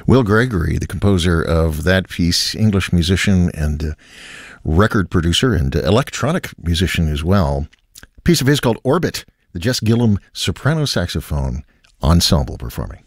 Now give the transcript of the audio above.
Will Gregory, the composer of that piece, English musician and record producer and electronic musician as well. A piece of his called Orbit, the Jess Gillum soprano saxophone ensemble performing.